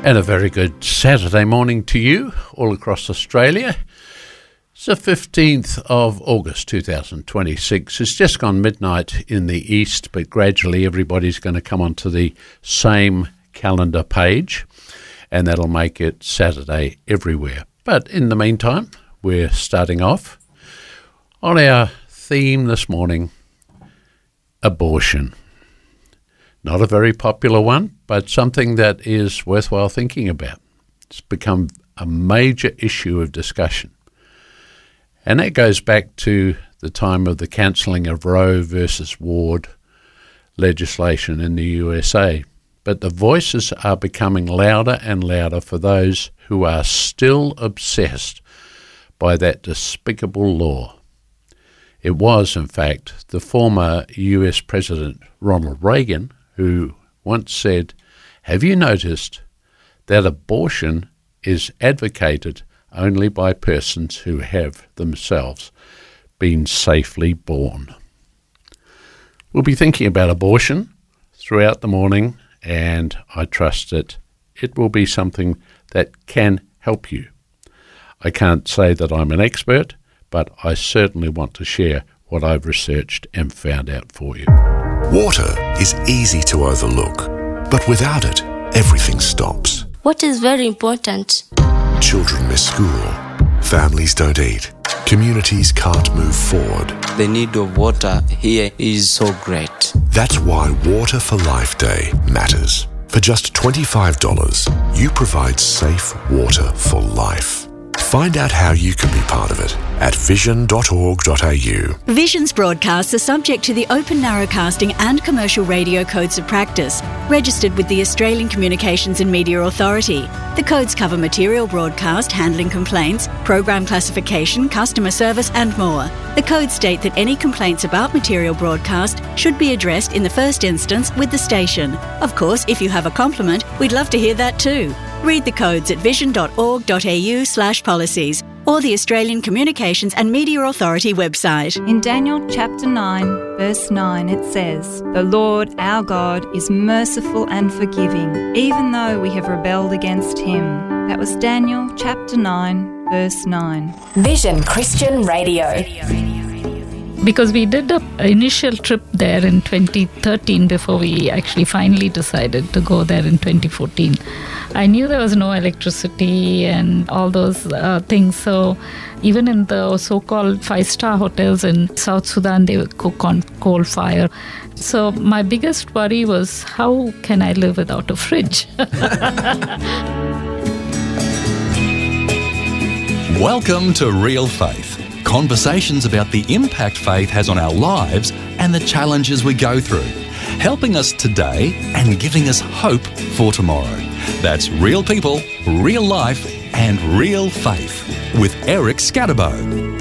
And a very good Saturday morning to you all across Australia. It's the 15th of August 2026. It's just gone midnight in the east, but gradually everybody's going to come onto the same calendar page, and that'll make it Saturday everywhere. But in the meantime, we're starting off on our theme this morning, abortion. Not a very popular one, but something that is worthwhile thinking about. It's become a major issue of discussion. And that goes back to the time of the cancelling of Roe versus Wade legislation in the USA. But the voices are becoming louder and louder for those who are still obsessed by that despicable law. It was, in fact, the former US President Ronald Reagan who once said, "Have you noticed that abortion is advocated only by persons who have themselves been safely born?" We'll be thinking about abortion throughout the morning, and I trust that it will be something that can help you. I can't say that I'm an expert, but I certainly want to share what I've researched and found out for you. Water is easy to overlook, but without it, everything stops. What is very important? Children miss school, families don't eat, communities can't move forward. The need of water here is so great. That's why Water for Life Day matters. For just $25, you provide safe water for life. Find out how you can be part of it at vision.org.au. Vision's broadcasts are subject to the Open Narrowcasting and Commercial Radio Codes of Practice, registered with the Australian Communications and Media Authority. The codes cover material broadcast, handling complaints, program classification, customer service and more. The codes state that any complaints about material broadcast should be addressed in the first instance with the station. Of course, if you have a compliment, we'd love to hear that too. Read the codes at vision.org.au/policies or the Australian Communications and Media Authority website. In Daniel chapter 9, verse 9, it says, "The Lord our God is merciful and forgiving, even though we have rebelled against him." That was Daniel chapter 9, verse 9. Vision Christian Radio. Because we did an initial trip there in 2013 before we actually finally decided to go there in 2014. I knew there was no electricity and all those things, so even in the so-called 5-star hotels in South Sudan, they would cook on coal fire. So my biggest worry was, how can I live without a fridge? Welcome to Real Faith. Conversations about the impact faith has on our lives and the challenges we go through, helping us today and giving us hope for tomorrow. That's real people, real life and real faith with Eric Scatterbo.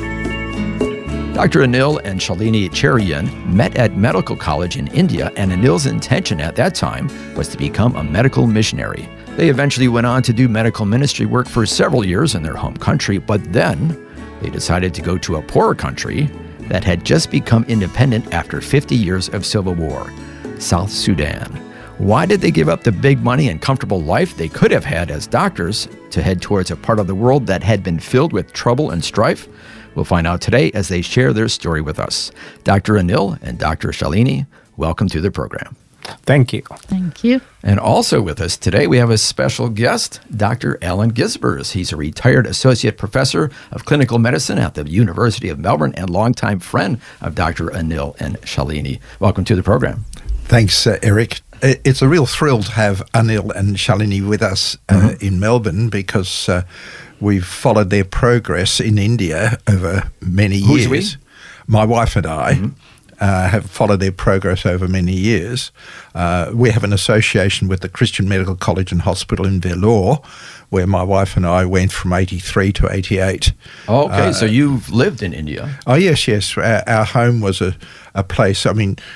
Dr. Anil and Shalini Cherian met at medical college in India, and Anil's intention at that time was to become a medical missionary. They eventually went on to do medical ministry work for several years in their home country, but then they decided to go to a poorer country that had just become independent after 50 years of civil war, South Sudan. Why did they give up the big money and comfortable life they could have had as doctors to head towards a part of the world that had been filled with trouble and strife? We'll find out today as they share their story with us. Dr. Anil and Dr. Shalini, welcome to the program. Thank you. Thank you. And also with us today, we have a special guest, Dr. Alan Gisbers. He's a retired associate professor of clinical medicine at the University of Melbourne and longtime friend of Dr. Anil and Shalini. Welcome to the program. Thanks, Eric. It's a real thrill to have Anil and Shalini with us in Melbourne because we've followed their progress in India over many years. Who's we? My wife and I. Have followed their progress over many years. We have an association with the Christian Medical College and Hospital in Vellore, where my wife and I went from 83 to 88. Oh, okay, so you've lived in India. Oh, yes. Our home was a place,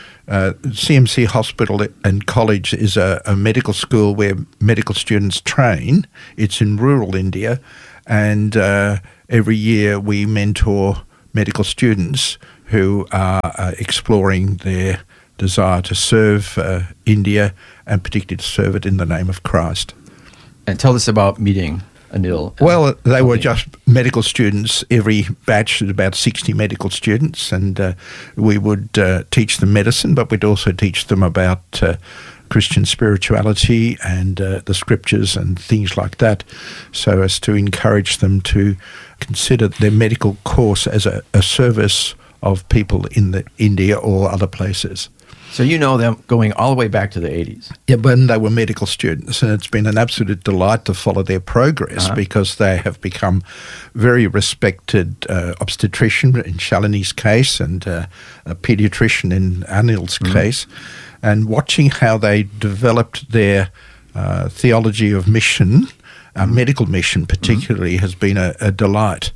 CMC Hospital and College is a medical school where medical students train. It's in rural India, and every year we mentor medical students who are exploring their desire to serve India and particularly to serve it in the name of Christ. And tell us about meeting Anil. Well, they were just medical students. Every batch had about 60 medical students, and we would teach them medicine, but we'd also teach them about Christian spirituality and the scriptures and things like that, so as to encourage them to consider their medical course as a service of people in India or other places. So you know them going all the way back to the 80s. Yeah, when they were medical students, and it's been an absolute delight to follow their progress because they have become very respected obstetrician in Shalini's case and a paediatrician in Anil's case, and watching how they developed their theology of mission, medical mission particularly, has been a delight.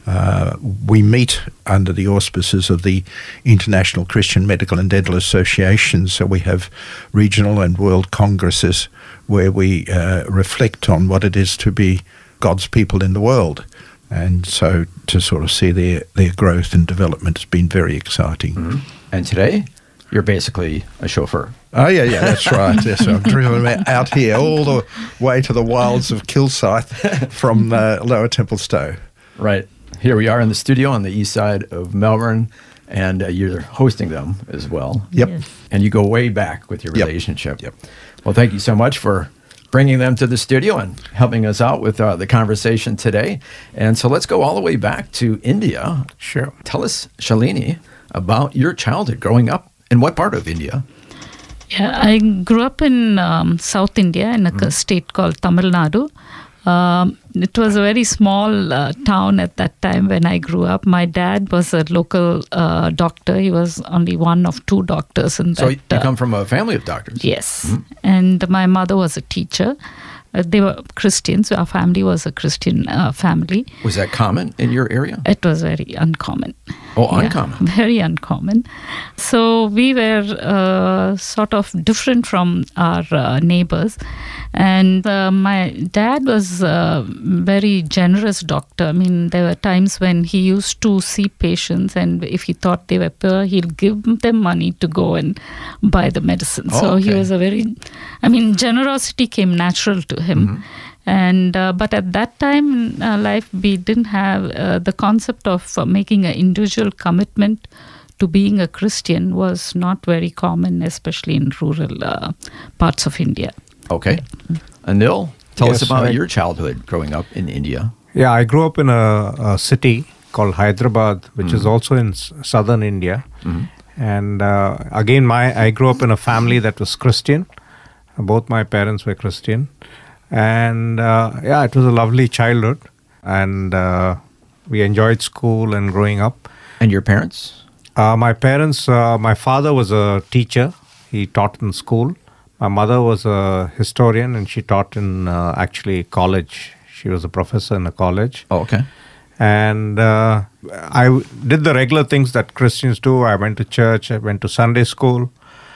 We meet under the auspices of the International Christian Medical and Dental Association, so we have regional and world congresses where we reflect on what it is to be God's people in the world. And so to sort of see their growth and development has been very exciting. And today, you're basically a chauffeur. Oh, yeah, that's right. Yes, I'm driven out here all the way to the wilds of Kilsyth from Lower Templestowe. Right. Here we are in the studio on the east side of Melbourne, and you're hosting them as well. Yep. Yes. And you go way back with your relationship. Yep. Well, thank you so much for bringing them to the studio and helping us out with the conversation today. And so let's go all the way back to India. Sure. Tell us, Shalini, about your childhood growing up in what part of India? Yeah, I grew up in South India in a state called Tamil Nadu. It was a very small town at that time when I grew up. My dad was a local doctor. He was only one of two doctors in that. So you come from a family of doctors? Yes. And my mother was a teacher. They were Christians. Our family was a Christian family. Was that common in your area? It was very uncommon. Oh, uncommon. Very uncommon. So we were sort of different from our neighbors. And my dad was a very generous doctor. I mean, there were times when he used to see patients, and if he thought they were poor, he'll give them money to go and buy the medicine. So he was a very, generosity came natural to him. And but at that time in life, we didn't have the concept of making an individual commitment to being a Christian was not very common, especially in rural parts of India. Okay. Anil, tell us about your childhood growing up in India. Yeah, I grew up in a city called Hyderabad, which is also in southern India. And again, I grew up in a family that was Christian. Both my parents were Christian. And it was a lovely childhood. And we enjoyed school and growing up. And your parents? My parents, my father was a teacher. He taught in school. My mother was a historian, and she taught in actually college. She was a professor in a college. Oh, okay. And I did the regular things that Christians do. I went to church. I went to Sunday school.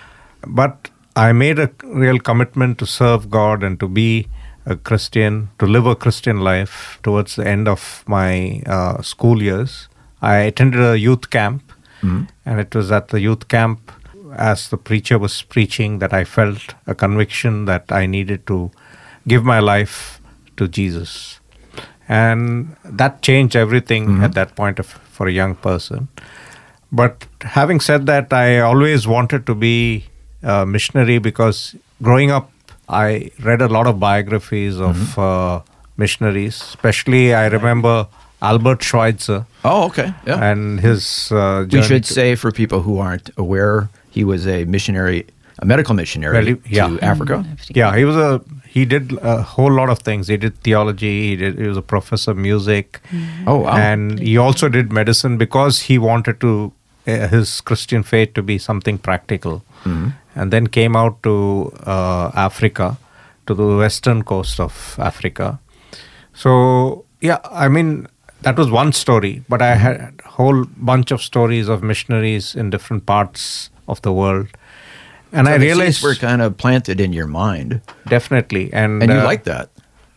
But I made a real commitment to serve God and to be a Christian, to live a Christian life towards the end of my school years. I attended a youth camp, and it was at the youth camp, as the preacher was preaching, that I felt a conviction that I needed to give my life to Jesus. And that changed everything at that point for a young person. But having said that, I always wanted to be a missionary because growing up, I read a lot of biographies of missionaries. Especially, I remember Albert Schweitzer. Oh, okay. Yeah. And his journey. We should say, for people who aren't aware, he was a missionary, a medical missionary to Africa. Yeah, he did a whole lot of things. He did theology. He was a professor of music. Oh, wow. And he also did medicine because he wanted his Christian faith to be something practical. And then came out to Africa, to the western coast of Africa. So, that was one story. But I had a whole bunch of stories of missionaries in different parts of the world. And I realized were kind of planted in your mind. Definitely. And you like that?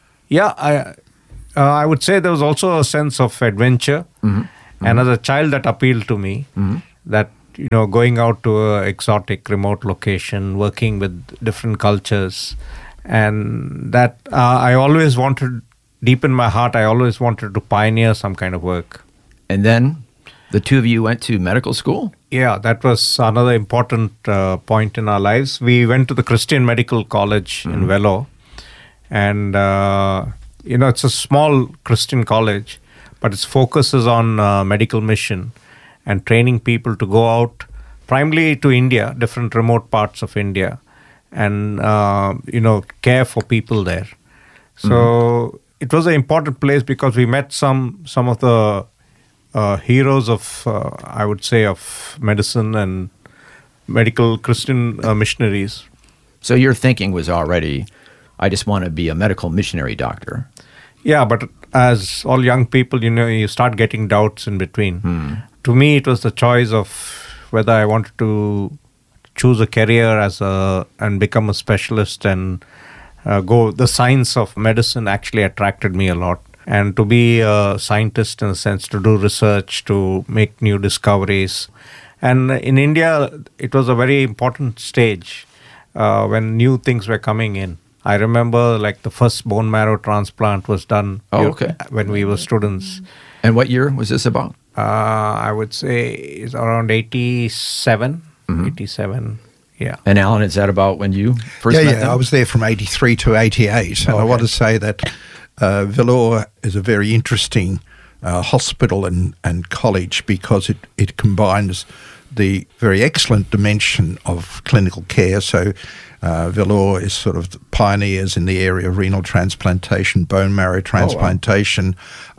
Yeah, I would say there was also a sense of adventure. And as a child, that appealed to me. That, going out to an exotic, remote location, working with different cultures, And that I always wanted, deep in my heart, I always wanted to pioneer some kind of work. And then the two of you went to medical school? Yeah, that was another important point in our lives. We went to the Christian Medical College in Vellore. And, it's a small Christian college, but its focus is on medical mission and training people to go out primarily to India, different remote parts of India, and, care for people there. So it was an important place because we met some of the heroes of, I would say, of medicine and medical Christian missionaries. So your thinking was already, I just want to be a medical missionary doctor. Yeah, but as all young people, you start getting doubts in between. To me, it was the choice of whether I wanted to choose a career and become a specialist and go. The science of medicine actually attracted me a lot. And to be a scientist, in a sense, to do research, to make new discoveries. And in India, it was a very important stage when new things were coming in. I remember the first bone marrow transplant was done when we were students. And what year was this about? I would say it's around 87. 87, yeah. And Alan, is that about when you first met them? Yeah, I was there from 83 to 88. And I want to say that Vellore is a very interesting hospital and college because it combines the very excellent dimension of clinical care. So Vellore is sort of pioneers in the area of renal transplantation, bone marrow transplantation,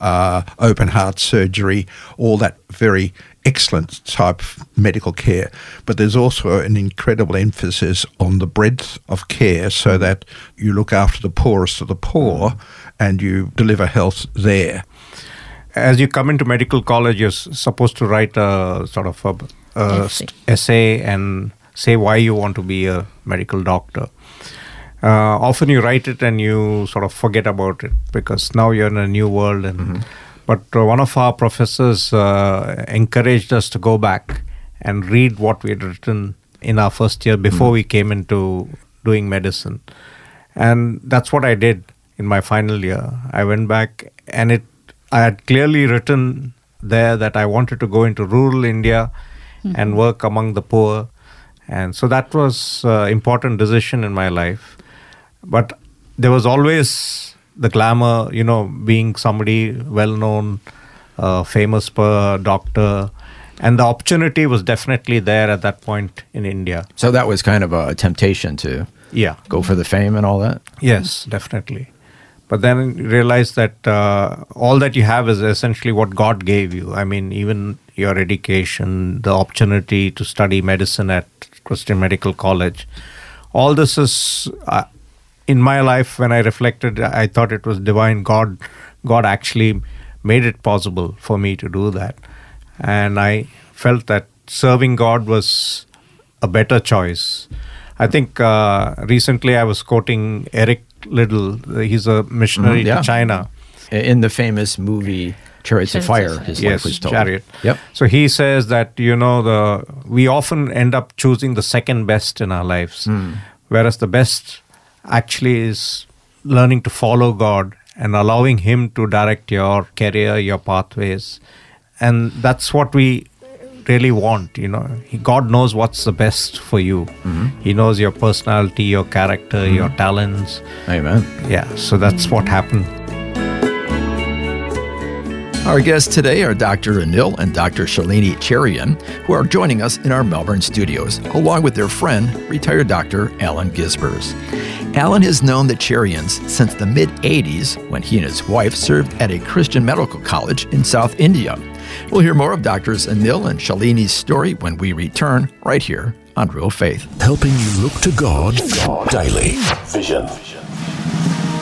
open heart surgery, all that very excellent type of medical care. But there's also an incredible emphasis on the breadth of care so that you look after the poorest of the poor and you deliver health there. As you come into medical college, you're supposed to write a sort of essay and say why you want to be a medical doctor. Often you write it and you sort of forget about it because now you're in a new world. But one of our professors encouraged us to go back and read what we had written in our first year before we came into doing medicine. And that's what I did in my final year. I went back and I had clearly written there that I wanted to go into rural India and work among the poor. And so that was an important decision in my life. But there was always the glamour, being somebody well-known, famous doctor. And the opportunity was definitely there at that point in India. So that was kind of a temptation to go for the fame and all that? Yes, definitely. But then realize that all that you have is essentially what God gave you. I mean, even your education, the opportunity to study medicine at Christian Medical College. All this is, in my life, when I reflected, I thought it was divine. God actually made it possible for me to do that. And I felt that serving God was a better choice. I think recently I was quoting Eric Liddell. He's a missionary to China. In the famous movie Chariots of Fire, his life was told. Chariot. Yep. So he says that, we often end up choosing the second best in our lives, whereas the best actually is learning to follow God and allowing Him to direct your career, your pathways. And that's what we really want, God knows what's the best for you. He knows your personality, your character, your talents. Amen. Yeah, so that's what happened. Our guests today are Dr. Anil and Dr. Shalini Cherian, who are joining us in our Melbourne studios, along with their friend, retired Dr. Alan Gisbers. Alan has known the Cherians since the mid-'80s, when he and his wife served at a Christian medical college in South India. We'll hear more of Drs. Anil and Shalini's story when we return right here on Real Faith. Helping you look to God daily. Vision.